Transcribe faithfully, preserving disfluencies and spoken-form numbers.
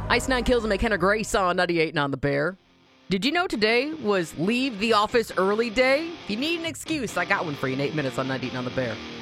Ice Nine Kills and McKenna Grace on ninety-eight and on the Bear. Did you know today was Leave the Office Early Day? If you need an excuse, I got one for you in eight minutes on ninety-eight and on the Bear.